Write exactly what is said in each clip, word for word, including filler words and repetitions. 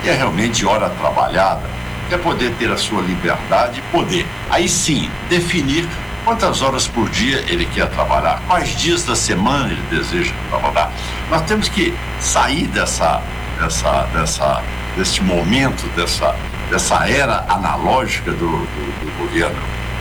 que é realmente hora trabalhada, que é poder ter a sua liberdade e poder, aí sim, definir quantas horas por dia ele quer trabalhar, quais dias da semana ele deseja trabalhar. Nós temos que sair dessa, dessa, dessa, desse momento, dessa, dessa era analógica do, do, do governo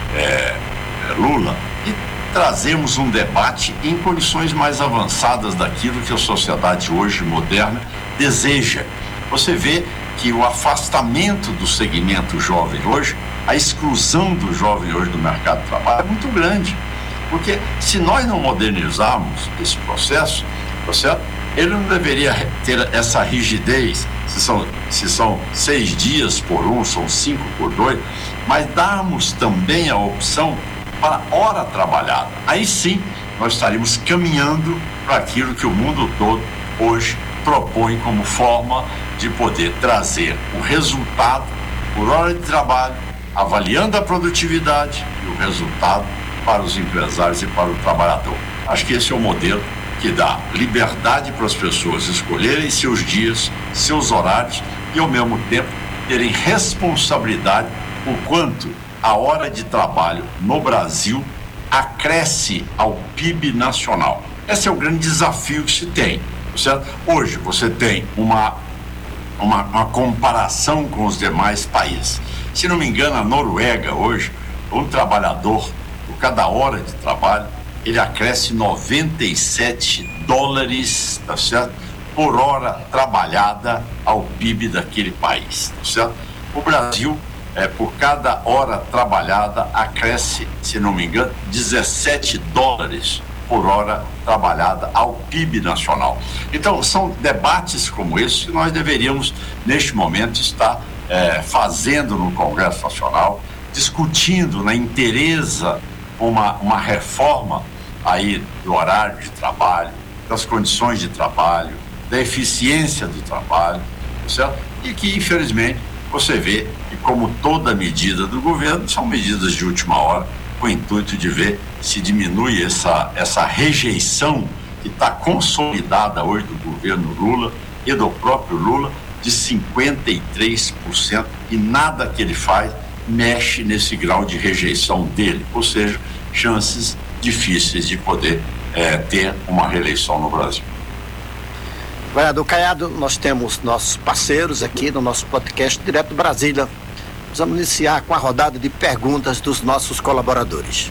é, é Lula e trazermos um debate em condições mais avançadas daquilo que a sociedade hoje moderna deseja. Você vê que o afastamento do segmento jovem hoje, a exclusão do jovem hoje do mercado de trabalho é muito grande, porque se nós não modernizarmos esse processo, tá certo? Ele não deveria ter essa rigidez, se são, se são seis dias por um, são cinco por dois, mas darmos também a opção para hora trabalhada. Aí sim, nós estaríamos caminhando para aquilo que o mundo todo hoje propõe como forma de poder trazer o resultado por hora de trabalho, avaliando a produtividade e o resultado para os empresários e para o trabalhador. Acho que esse é o modelo que dá liberdade para as pessoas escolherem seus dias, seus horários e, ao mesmo tempo, terem responsabilidade por quanto a hora de trabalho no Brasil acresce ao P I B nacional. Esse é o grande desafio que se tem, certo? Hoje você tem uma, uma, uma comparação com os demais países. Se não me engano, a Noruega hoje, um trabalhador, por cada hora de trabalho, ele acresce noventa e sete dólares, tá certo? Por hora trabalhada ao P I B daquele país, tá certo? O Brasil, é, por cada hora trabalhada, acresce, se não me engano, dezessete dólares por hora trabalhada ao P I B nacional. Então, são debates como esse que nós deveríamos, neste momento, estar é, fazendo no Congresso Nacional, discutindo na inteireza uma, uma reforma aí do horário de trabalho, das condições de trabalho, da eficiência do trabalho, certo? E que, infelizmente, você vê que, como toda medida do governo, são medidas de última hora, com o intuito de ver se diminui essa, essa rejeição que está consolidada hoje do governo Lula e do próprio Lula de cinquenta e três por cento, e nada que ele faz mexe nesse grau de rejeição dele, ou seja, chances difíceis de poder é, ter uma reeleição no Brasil. Vereador Caiado, nós temos nossos parceiros aqui no nosso podcast Direto Brasília. Vamos iniciar com a rodada de perguntas dos nossos colaboradores.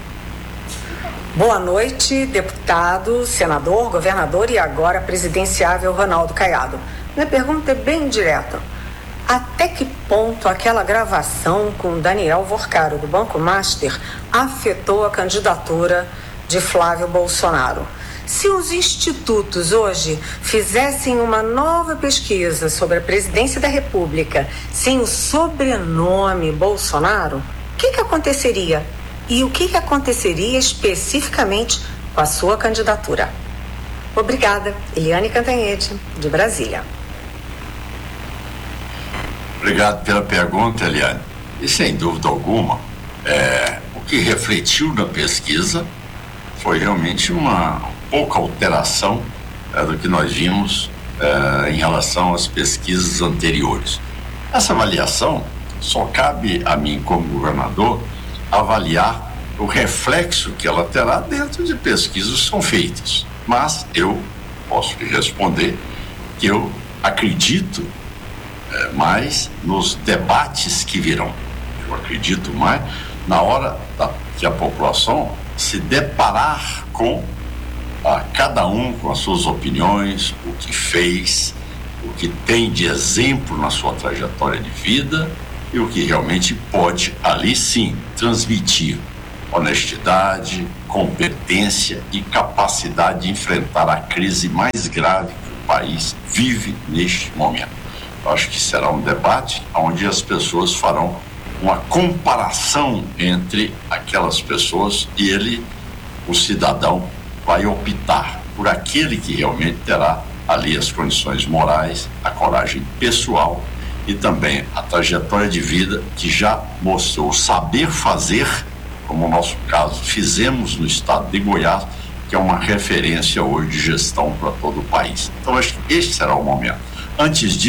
Boa noite, deputado, senador, governador e agora presidenciável Ronaldo Caiado. Minha pergunta é bem direta. Até que ponto aquela gravação com Daniel Vorcaro do Banco Master afetou a candidatura de Flávio Bolsonaro? Se os institutos hoje fizessem uma nova pesquisa sobre a presidência da República sem o sobrenome Bolsonaro, o que que aconteceria? E o que que aconteceria especificamente com a sua candidatura? Obrigada. Eliane Cantanhede, de Brasília. Obrigado pela pergunta, Eliane. E sem dúvida alguma, é, o que refletiu na pesquisa foi realmente uma pouca alteração é, do que nós vimos é, em relação às pesquisas anteriores. Essa avaliação só cabe a mim, como governador, avaliar o reflexo que ela terá dentro de pesquisas que são feitas. Mas eu posso lhe responder que eu acredito é, mais nos debates que virão. Eu acredito mais na hora da, que a população se deparar com a cada um com as suas opiniões, o que fez, o que tem de exemplo na sua trajetória de vida e o que realmente pode, ali sim, transmitir honestidade, competência e capacidade de enfrentar a crise mais grave que o país vive neste momento. Eu acho que será um debate onde as pessoas farão uma comparação entre aquelas pessoas e ele, o cidadão, vai optar por aquele que realmente terá ali as condições morais, a coragem pessoal e também a trajetória de vida que já mostrou saber fazer, como no nosso caso fizemos no estado de Goiás, que é uma referência hoje de gestão para todo o país. Então acho que este será o momento. Antes disso,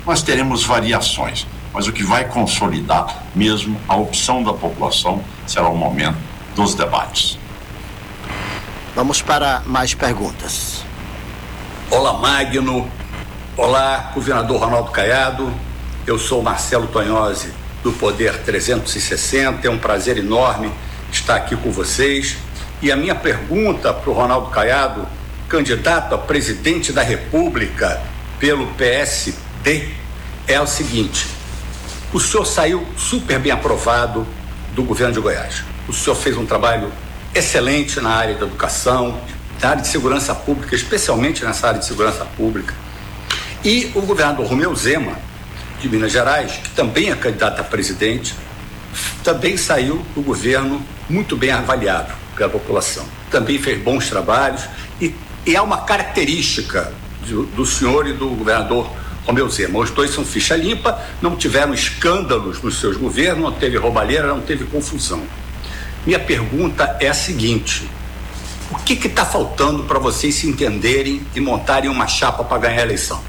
nós teremos variações, mas o que vai consolidar mesmo a opção da população será o momento dos debates. Vamos para mais perguntas. Olá, Magno. Olá, governador Ronaldo Caiado. Eu sou Marcelo Tonhose, do Poder trezentos e sessenta. É um prazer enorme estar aqui com vocês. E a minha pergunta para o Ronaldo Caiado, candidato a presidente da República pelo P S D, é o seguinte: o senhor saiu super bem aprovado do governo de Goiás. O senhor fez um trabalho excelente na área da educação, na área de segurança pública, especialmente nessa área de segurança pública. E o governador Romeu Zema, de Minas Gerais, que também é candidato a presidente, também saiu do governo muito bem avaliado pela população. Também fez bons trabalhos e, e é uma característica do, do senhor e do governador Romeu Zema. Os dois são ficha limpa, não tiveram escândalos nos seus governos, não teve roubalheira, não teve confusão. Minha pergunta é a seguinte: o que está faltando para vocês se entenderem e montarem uma chapa para ganhar a eleição?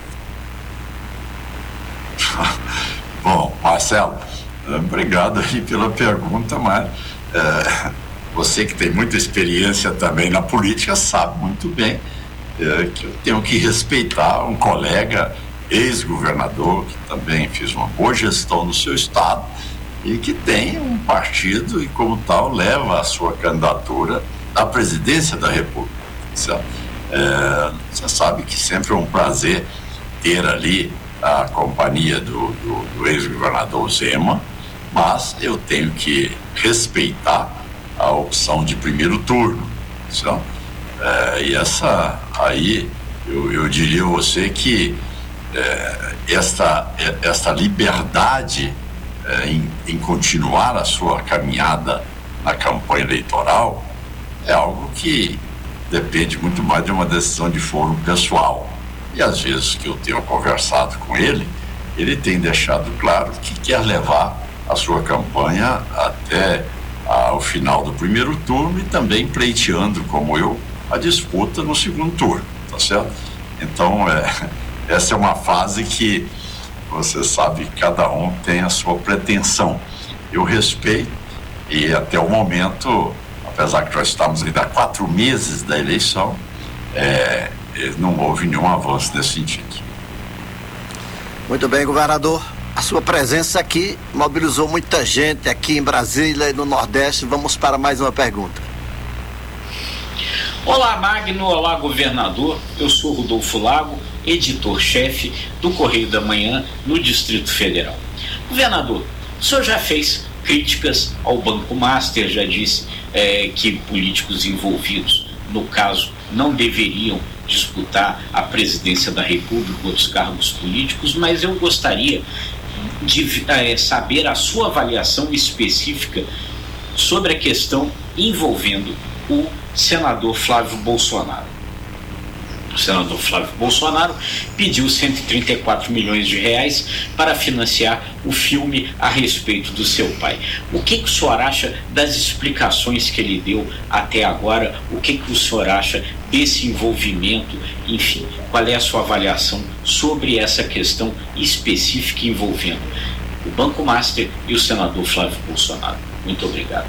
Bom, Marcelo, obrigado aí pela pergunta, mas é, você que tem muita experiência também na política sabe muito bem é, que eu tenho que respeitar um colega ex-governador que também fez uma boa gestão no seu estado e que tem um partido e, como tal, leva a sua candidatura à presidência da República. É, você sabe que sempre é um prazer ter ali a companhia do, do, do ex-governador Zema, mas eu tenho que respeitar a opção de primeiro turno. É, e essa aí, eu, eu diria a você que é, esta, esta liberdade é, em, em continuar a sua caminhada na campanha eleitoral é algo que depende muito mais de uma decisão de foro pessoal. E às vezes que eu tenho conversado com ele, ele tem deixado claro que quer levar a sua campanha até ah, o final do primeiro turno e também pleiteando, como eu, a disputa no segundo turno, tá certo? Então, é, essa é uma fase que você sabe que cada um tem a sua pretensão. Eu respeito e até o momento, apesar que nós estamos ainda há quatro meses da eleição, é, não houve nenhum avanço nesse sentido. Muito bem, governador. A sua presença aqui mobilizou muita gente aqui em Brasília e no Nordeste. Vamos para mais uma pergunta. Olá, Magno. Olá, governador. Eu sou Rodolfo Lago, editor-chefe do Correio da Manhã no Distrito Federal. Governador, o senhor já fez críticas ao Banco Master, já disse é, que políticos envolvidos, no caso, não deveriam disputar a presidência da República ou outros cargos políticos, mas eu gostaria de é, saber a sua avaliação específica sobre a questão envolvendo o senador Flávio Bolsonaro. O senador Flávio Bolsonaro pediu cento e trinta e quatro milhões de reais para financiar o filme a respeito do seu pai. O que, que o senhor acha das explicações que ele deu até agora? O que, que o senhor acha desse envolvimento? Enfim, qual é a sua avaliação sobre essa questão específica envolvendo o Banco Master e o senador Flávio Bolsonaro? Muito obrigado.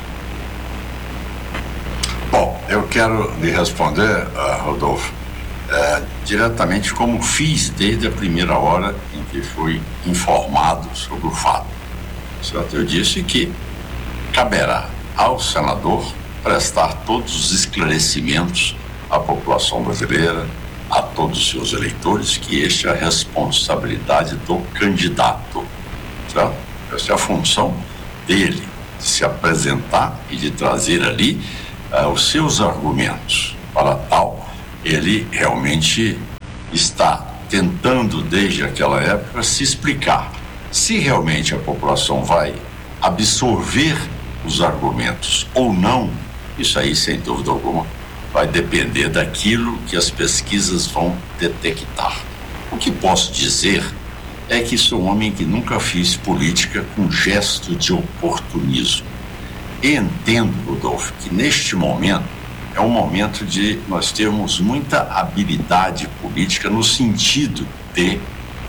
Bom, eu quero lhe responder, uh, Rodolfo, É, diretamente como fiz desde a primeira hora em que fui informado sobre o fato. Certo? Eu disse que caberá ao senador prestar todos os esclarecimentos à população brasileira, a todos os seus eleitores, que esta é a responsabilidade do candidato. Certo? Essa é a função dele, de se apresentar e de trazer ali uh, os seus argumentos. Para tal, ele realmente está tentando, desde aquela época, se explicar. Se realmente a população vai absorver os argumentos ou não, isso aí, sem dúvida alguma, vai depender daquilo que as pesquisas vão detectar. O que posso dizer é que sou um homem que nunca fiz política com gesto de oportunismo. E entendo, Rodolfo, que neste momento é um momento de nós termos muita habilidade política no sentido de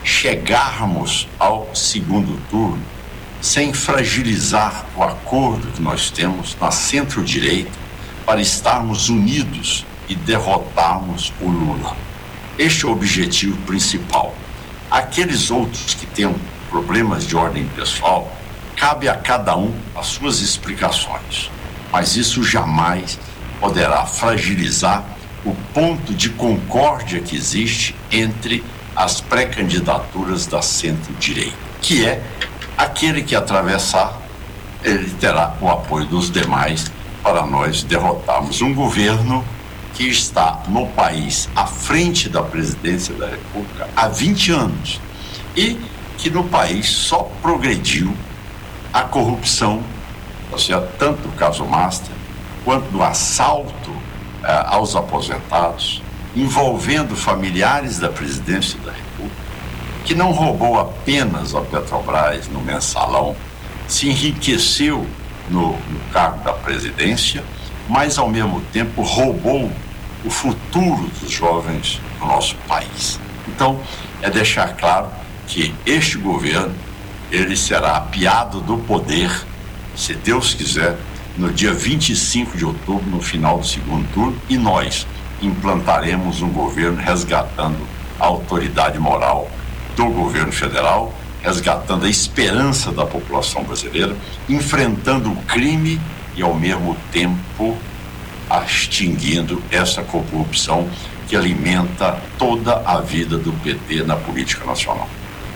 chegarmos ao segundo turno sem fragilizar o acordo que nós temos na centro-direita para estarmos unidos e derrotarmos o Lula. Este é o objetivo principal. Aqueles outros que têm problemas de ordem pessoal, cabe a cada um as suas explicações, mas isso jamais poderá fragilizar o ponto de concórdia que existe entre as pré-candidaturas da centro-direita, que é aquele que atravessar, ele terá o apoio dos demais para nós derrotarmos um governo que está no país à frente da presidência da República há vinte anos e que no país só progrediu a corrupção, ou seja, tanto do caso Master quanto do assalto eh, aos aposentados, envolvendo familiares da presidência da República, que não roubou apenas a Petrobras no mensalão, se enriqueceu no, no cargo da presidência, mas ao mesmo tempo roubou o futuro dos jovens do nosso país. Então, é deixar claro que este governo, ele será apiado do poder, se Deus quiser, no dia vinte e cinco de outubro, no final do segundo turno, e nós implantaremos um governo resgatando a autoridade moral do governo federal, resgatando a esperança da população brasileira, enfrentando o crime e, ao mesmo tempo, extinguindo essa corrupção que alimenta toda a vida do P T na política nacional.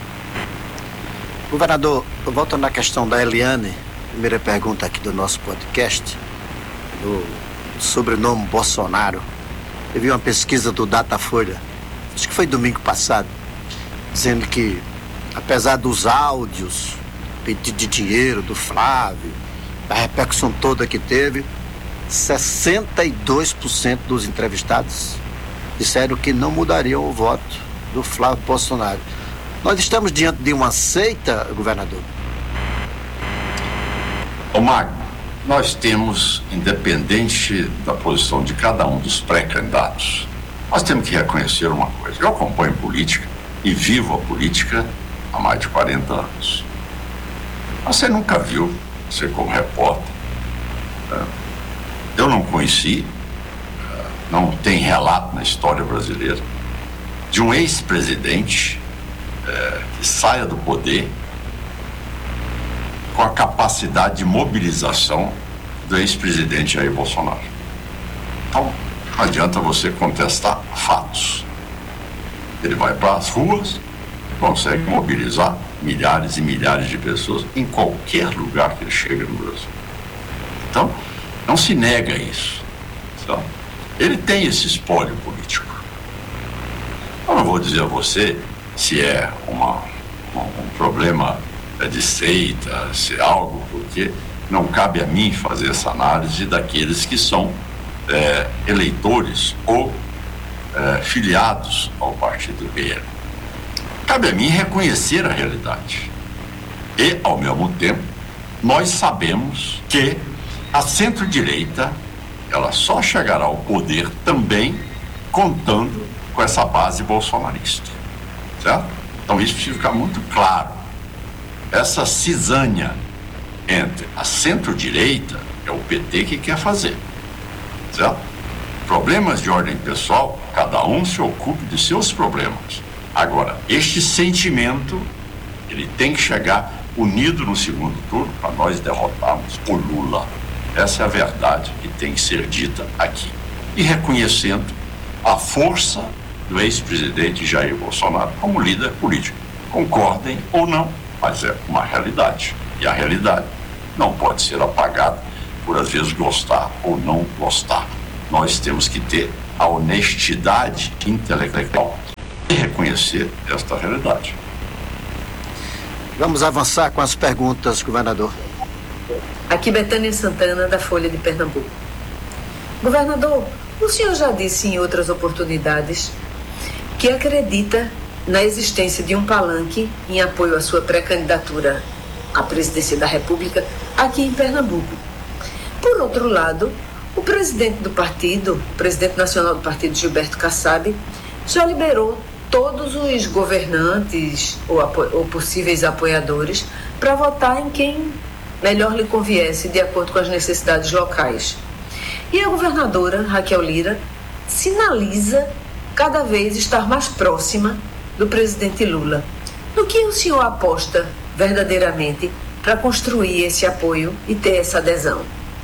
Governador, voltando à questão da Eliane, primeira pergunta aqui do nosso podcast, do sobrenome Bolsonaro. Eu vi uma pesquisa do Datafolha, acho que foi domingo passado, dizendo que, apesar dos áudios, pedido de dinheiro do Flávio, da repercussão toda que teve, sessenta e dois por cento dos entrevistados disseram que não mudariam o voto do Flávio Bolsonaro. Nós estamos diante de uma seita, governador? Ô Magno, nós temos, independente da posição de cada um dos pré-candidatos, nós temos que reconhecer uma coisa. Eu acompanho política e vivo a política há mais de quarenta anos. Você nunca viu, você como repórter, eu não conheci, não tem relato na história brasileira de um ex-presidente é, que saia do poder com a capacidade de mobilização do ex-presidente Jair Bolsonaro. Então, não adianta você contestar fatos. Ele vai para as ruas, consegue mobilizar milhares e milhares de pessoas em qualquer lugar que ele chega no Brasil. Então, não se nega isso. Então, ele tem esse espólio político. Eu não vou dizer a você se é uma, uma, um problema de seita, se é algo, porque não cabe a mim fazer essa análise daqueles que são é, eleitores ou é, filiados ao partido P L. Cabe a mim reconhecer a realidade. E, ao mesmo tempo, nós sabemos que a centro-direita, ela só chegará ao poder também contando com essa base bolsonarista, certo? Então isso precisa ficar muito claro. Essa cisânia entre a centro-direita é o P T que quer fazer, certo? Problemas de ordem pessoal, cada um se ocupe de seus problemas. Agora, este sentimento, ele tem que chegar unido no segundo turno para nós derrotarmos o Lula. Essa é a verdade que tem que ser dita aqui. E reconhecendo a força do ex-presidente Jair Bolsonaro como líder político. Concordem ou não, mas é uma realidade. E a realidade não pode ser apagada por, às vezes, gostar ou não gostar. Nós temos que ter a honestidade intelectual e reconhecer esta realidade. Vamos avançar com as perguntas, governador. Aqui Betânia Santana, da Folha de Pernambuco. Governador, o senhor já disse em outras oportunidades que acredita na existência de um palanque em apoio à sua pré-candidatura à presidência da República aqui em Pernambuco. Por outro lado, o presidente do partido, o presidente nacional do partido, Gilberto Kassab, já liberou todos os governantes ou, apo- ou possíveis apoiadores para votar em quem melhor lhe conviesse, de acordo com as necessidades locais. E a governadora Raquel Lira sinaliza cada vez estar mais próxima do presidente Lula. No que o senhor aposta verdadeiramente para construir esse apoio e ter essa adesão?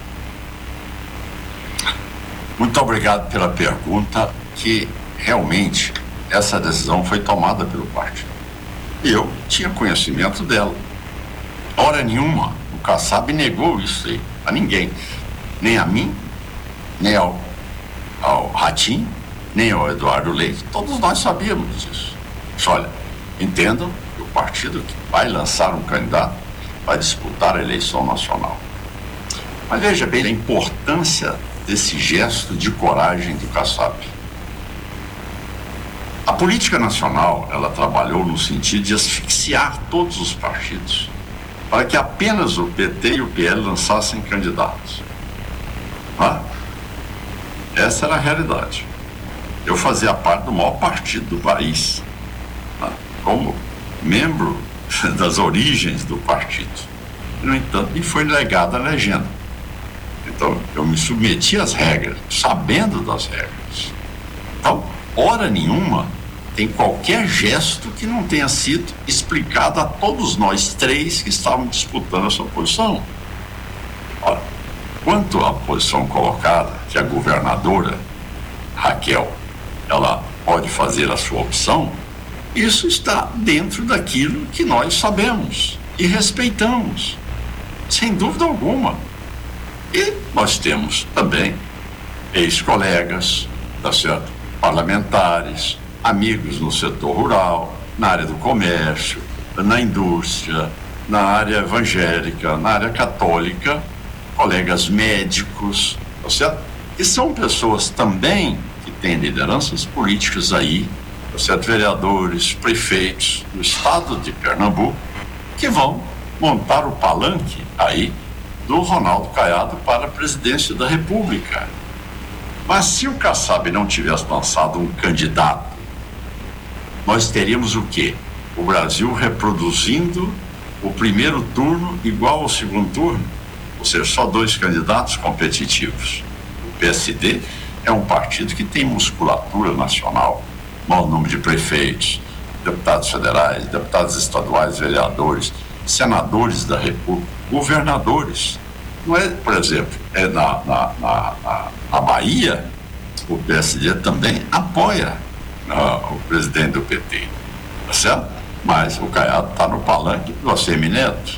Muito obrigado pela pergunta, que realmente essa decisão foi tomada pelo partido. E eu tinha conhecimento dela. Hora nenhuma, o Kassab negou isso aí a ninguém. Nem a mim, nem ao, ao Ratinho, nem ao Eduardo Leite. Todos nós sabíamos disso. Mas, olha, entendam que o partido que vai lançar um candidato vai disputar a eleição nacional. Mas veja bem a importância desse gesto de coragem do Kassab. A política nacional, ela trabalhou no sentido de asfixiar todos os partidos, para que apenas o P T e o P L lançassem candidatos. Ah, essa era a realidade. Eu fazia parte do maior partido do país, ah, como membro das origens do partido. No entanto, me foi negada a legenda. Então, eu me submeti às regras, sabendo das regras. Então, hora nenhuma tem qualquer gesto que não tenha sido explicado a todos nós três que estavam disputando essa posição. Ora, quanto à posição colocada, que a governadora Raquel, ela pode fazer a sua opção, isso está dentro daquilo que nós sabemos e respeitamos, sem dúvida alguma. E nós temos também ex-colegas, tá certo? Parlamentares, amigos no setor rural, na área do comércio, na indústria, na área evangélica, na área católica, colegas médicos, tá certo? E são pessoas também que têm lideranças políticas aí, tá certo? Vereadores, prefeitos do estado de Pernambuco, que vão montar o palanque aí do Ronaldo Caiado para a presidência da República. Mas se o Kassab não tivesse lançado um candidato, nós teríamos o quê? O Brasil reproduzindo o primeiro turno igual ao segundo turno, ou seja, só dois candidatos competitivos. O P S D é um partido que tem musculatura nacional, maior número de prefeitos, deputados federais, deputados estaduais, vereadores, senadores da República, governadores. Não é, por exemplo, é na, na, na, na, na Bahia, o P S D também apoia uh, o presidente do P T, tá certo? Mas o Caiado está no palanque do ACM Neto.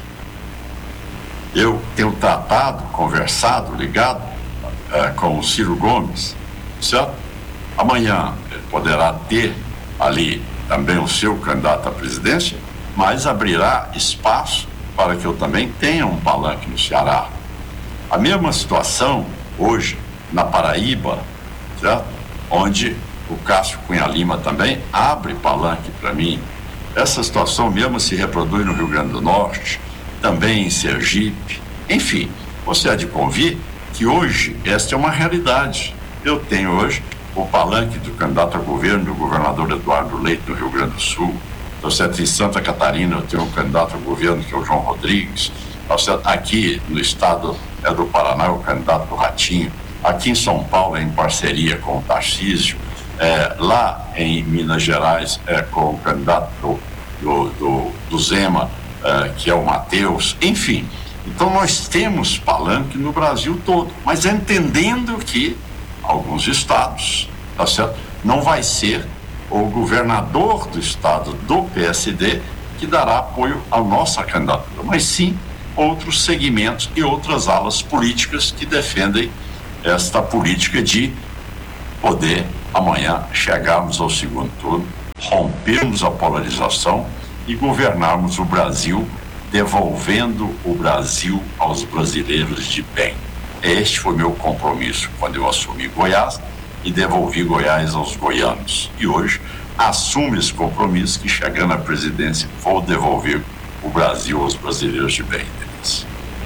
Eu tenho tratado, conversado, ligado uh, com o Ciro Gomes, certo? Amanhã ele poderá ter ali também o seu candidato à presidência, mas abrirá espaço para que eu também tenha um palanque no Ceará. A mesma situação hoje na Paraíba, certo? Onde o Cássio Cunha Lima também abre palanque para mim. Essa situação mesmo se reproduz no Rio Grande do Norte, também em Sergipe. Enfim, você há de convir que hoje esta é uma realidade. Eu tenho hoje o palanque do candidato a governo do governador Eduardo Leite no Rio Grande do Sul. Tá certo? Em Santa Catarina eu tenho um candidato a governo que é o João Rodrigues. Tá certo? Aqui no estado é do Paraná o candidato do Ratinho. Aqui em São Paulo é em parceria com o Tarcísio. É, lá em Minas Gerais é com o candidato do, do, do, do Zema, é, que é o Matheus. Enfim, então nós temos palanque no Brasil todo, mas entendendo que alguns estados, tá certo? Não vai ser o governador do estado do P S D que dará apoio à nossa candidatura, mas sim outros segmentos e outras alas políticas que defendem esta política de poder amanhã chegarmos ao segundo turno, rompermos a polarização e governarmos o Brasil, devolvendo o Brasil aos brasileiros de bem. Este foi meu compromisso quando eu assumi Goiás e devolvi Goiás aos goianos. E hoje assumo esse compromisso que, chegando à presidência, vou devolver o Brasil aos brasileiros de bem. Denise.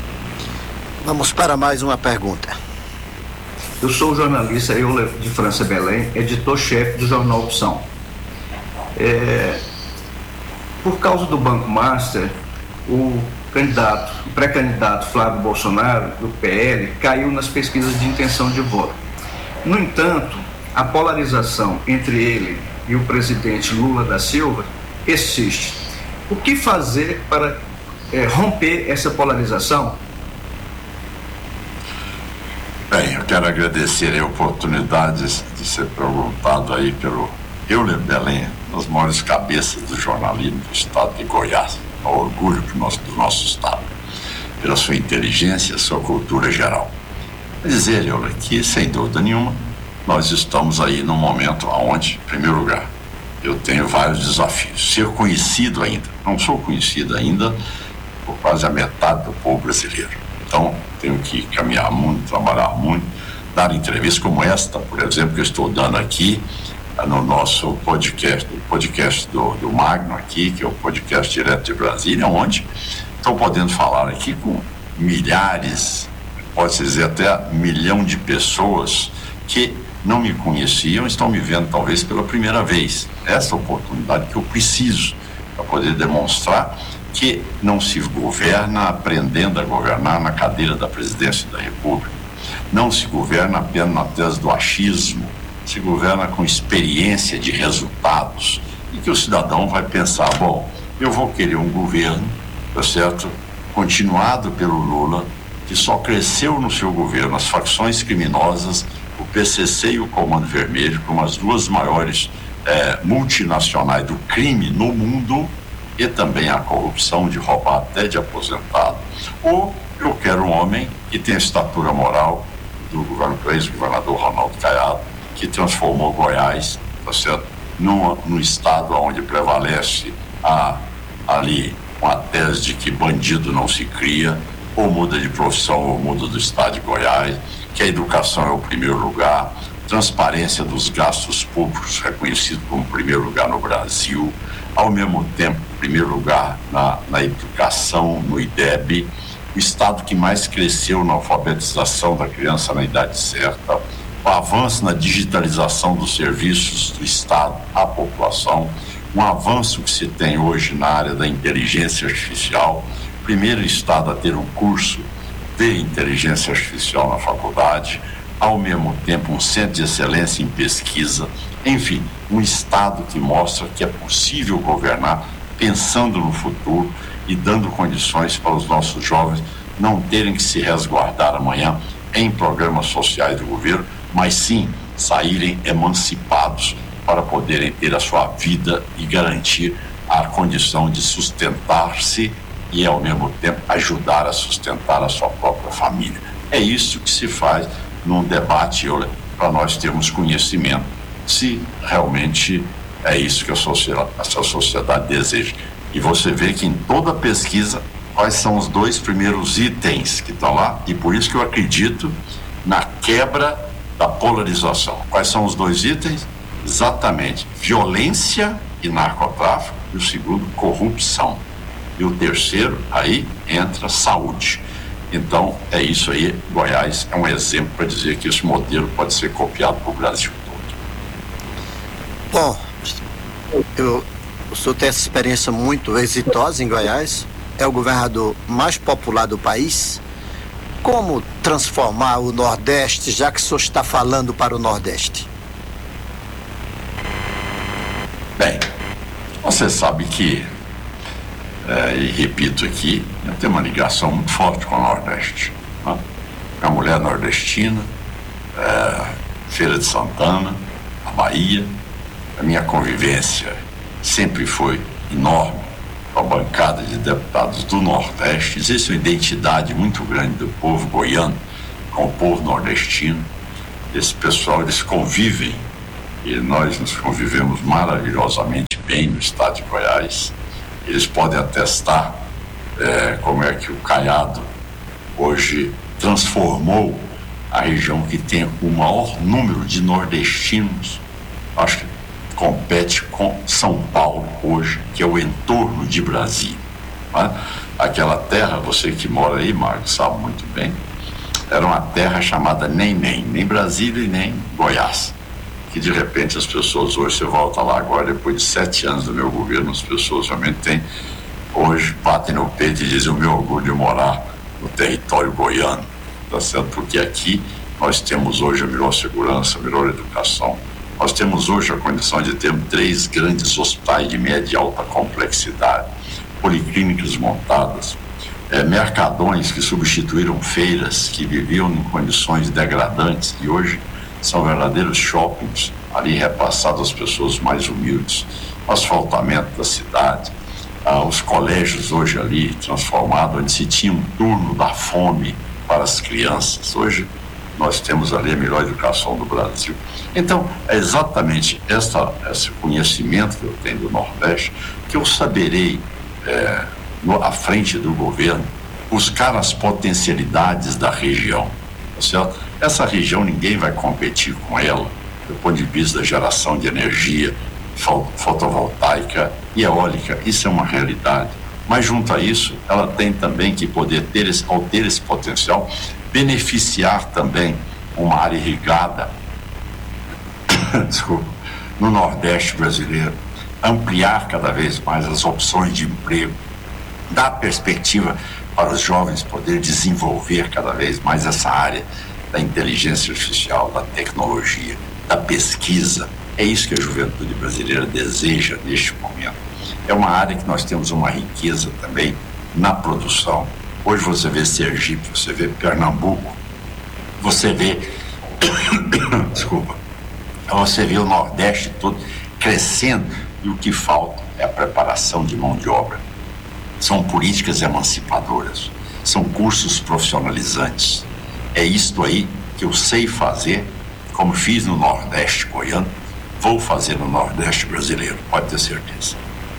Vamos para mais uma pergunta. Eu sou o jornalista Euler de França Belém, editor-chefe do jornal Opção. É, por causa do Banco Master, o candidato, o pré-candidato Flávio Bolsonaro, do P L, caiu nas pesquisas de intenção de voto. No entanto, a polarização entre ele e o presidente Lula da Silva persiste. O que fazer para é, romper essa polarização? Bem, eu quero agradecer a oportunidade de ser perguntado aí pelo Euler Belém, das maiores cabeças do jornalismo do estado de Goiás, o orgulho do nosso, do nosso estado, pela sua inteligência, sua cultura geral. Quer dizer, Euler, que sem dúvida nenhuma, nós estamos aí num momento onde, em primeiro lugar, eu tenho vários desafios. Ser conhecido ainda, não sou conhecido ainda por quase a metade do povo brasileiro. Então, tenho que caminhar muito, trabalhar muito, dar entrevistas como esta, por exemplo, que eu estou dando aqui no nosso podcast, o podcast do, do Magno aqui, que é o podcast direto de Brasília, onde estou podendo falar aqui com milhares, pode-se dizer até um milhão de pessoas que não me conheciam, estão me vendo talvez pela primeira vez. Essa oportunidade que eu preciso para poder demonstrar que não se governa aprendendo a governar na cadeira da presidência da República. Não se governa apenas na tese do achismo, se governa com experiência de resultados e que o cidadão vai pensar, bom, eu vou querer um governo, tá certo, continuado pelo Lula, que só cresceu no seu governo as facções criminosas, o P C C e o Comando Vermelho, como as duas maiores eh, multinacionais do crime no mundo, e também a corrupção de roubar até de aposentado. Ou eu quero um homem que tenha estatura moral do governo, ex-governador Ronaldo Caiado, que transformou Goiás, tá certo, num, num estado onde prevalece a, ali uma tese de que bandido não se cria, ou muda de profissão ou muda do estado de Goiás, que a educação é o primeiro lugar, transparência dos gastos públicos reconhecido como primeiro lugar no Brasil, ao mesmo tempo, primeiro lugar na, na educação, no I D E B, o estado que mais cresceu na alfabetização da criança na idade certa, o avanço na digitalização dos serviços do estado à população, um avanço que se tem hoje na área da inteligência artificial, primeiro estado a ter um curso de inteligência artificial na faculdade, ao mesmo tempo um centro de excelência em pesquisa, enfim, um estado que mostra que é possível governar pensando no futuro e dando condições para os nossos jovens não terem que se resguardar amanhã em programas sociais do governo, mas sim saírem emancipados para poderem ter a sua vida e garantir a condição de sustentar-se e, ao mesmo tempo, ajudar a sustentar a sua própria família. É isso que se faz num debate, para nós termos conhecimento se realmente é isso que a sociedade, essa sociedade deseja. E você vê que em toda pesquisa, quais são os dois primeiros itens que estão lá, e por isso que eu acredito na quebra da polarização. Quais são os dois itens? Exatamente, violência e narcotráfico, e o segundo, corrupção. E o terceiro, aí entra saúde. Então, é isso aí. Goiás é um exemplo para dizer que esse modelo pode ser copiado para o Brasil todo. Bom, eu, o senhor tem essa experiência muito exitosa em Goiás, é o governador mais popular do país. Como transformar o Nordeste, já que o senhor está falando para o Nordeste? Bem, você sabe que, é, e repito aqui, eu tenho uma ligação muito forte com o Nordeste. Né? Minha mulher nordestina, é, Feira de Santana, a Bahia. A minha convivência sempre foi enorme com a bancada de deputados do Nordeste. Existe uma identidade muito grande do povo goiano com o povo nordestino. Esse pessoal, eles convivem, e nós nos convivemos maravilhosamente bem no estado de Goiás. Eles podem atestar é, como é que o Caiado hoje transformou a região que tem o maior número de nordestinos. Acho que compete com São Paulo hoje, que é o entorno de Brasília. Né? Aquela terra, você que mora aí, Marcos, sabe muito bem, era uma terra chamada nem nem, nem Brasília e nem Goiás. que de repente as pessoas hoje, você volta lá agora, depois de sete anos do meu governo, as pessoas realmente têm, hoje batem no peito e dizem o meu orgulho de morar no território goiano, tá certo? Porque aqui nós temos hoje a melhor segurança, a melhor educação. Nós temos hoje a condição de ter três grandes hospitais de média e alta complexidade, policlínicas montadas, é, mercadões que substituíram feiras que viviam em condições degradantes e hoje são verdadeiros shoppings ali repassados às pessoas mais humildes, o asfaltamento da cidade, ah, os colégios hoje ali transformados, onde se tinha um turno da fome para as crianças. Hoje nós temos ali a melhor educação do Brasil. Então, é exatamente esta, esse conhecimento que eu tenho do Nordeste que eu saberei, é, no, à frente do governo, buscar as potencialidades da região, tá certo? Essa região ninguém vai competir com ela do ponto de vista da geração de energia fotovoltaica e eólica. Isso é uma realidade. Mas junto a isso, ela tem também que poder ter esse, ao ter esse potencial, beneficiar também uma área irrigada desculpa, no Nordeste brasileiro, ampliar cada vez mais as opções de emprego, dar perspectiva para os jovens poderem desenvolver cada vez mais essa área da inteligência artificial, da tecnologia, da pesquisa. É isso que a juventude brasileira deseja neste momento. É uma área que nós temos uma riqueza também na produção. Hoje você vê Sergipe, você vê Pernambuco, você vê desculpa, você vê o Nordeste todo crescendo e o que falta é a preparação de mão de obra. São políticas emancipadoras, são cursos profissionalizantes. É isto aí que eu sei fazer, como fiz no Nordeste goiano, vou fazer no Nordeste brasileiro, pode ter certeza.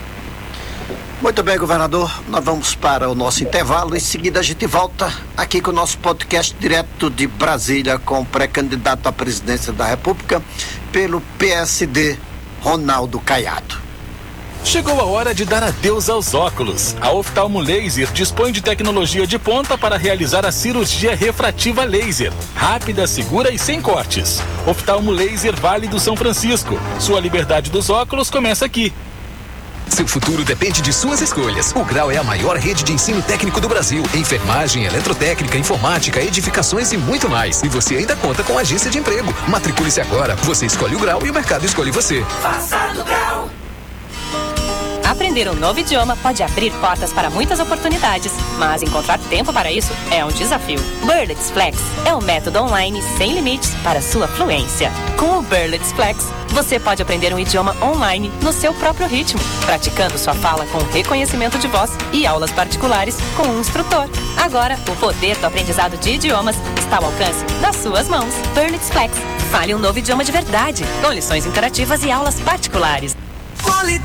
Muito bem, governador, nós vamos para o nosso intervalo. Em seguida a gente volta aqui com o nosso podcast direto de Brasília com o pré-candidato à presidência da República pelo P S D, Ronaldo Caiado. Chegou a hora de dar adeus aos óculos. A Oftalmo Laser dispõe de tecnologia de ponta para realizar a cirurgia refrativa laser. Rápida, segura e sem cortes. Oftalmo Laser Vale do São Francisco. Sua liberdade dos óculos começa aqui. Seu futuro depende de suas escolhas. O Grau é a maior rede de ensino técnico do Brasil. Enfermagem, eletrotécnica, informática, edificações e muito mais. E você ainda conta com agência de emprego. Matricule-se agora. Você escolhe o Grau e o mercado escolhe você. Faça no Grau. Aprender um novo idioma pode abrir portas para muitas oportunidades, mas encontrar tempo para isso é um desafio. Burlitz Flex é um método online sem limites para sua fluência. Com o Burlitz Flex, você pode aprender um idioma online no seu próprio ritmo, praticando sua fala com reconhecimento de voz e aulas particulares com um instrutor. Agora, o poder do aprendizado de idiomas está ao alcance das suas mãos. Burlitz Flex. Fale um novo idioma de verdade, com lições interativas e aulas particulares.